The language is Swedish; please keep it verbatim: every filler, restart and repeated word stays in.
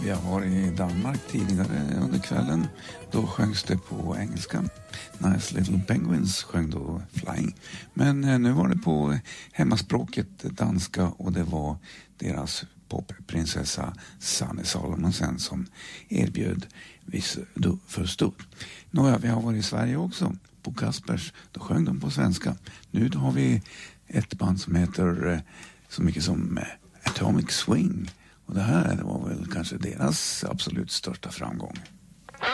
Vi har varit i Danmark tidigare under kvällen. Då sjöngs det på engelska. Nice Little Penguins sjöng då Flying. Men nu var det på hemmaspråket danska och det var deras popprinsessa Sanne Salomonsen som erbjöd Hvis du förstod. Nåja, vi har varit i Sverige också. På Kaspers, då sjöng de på svenska. Nu har vi ett band som heter så mycket som Atomic Swing. Och det här var väl kanske deras absolut största framgång.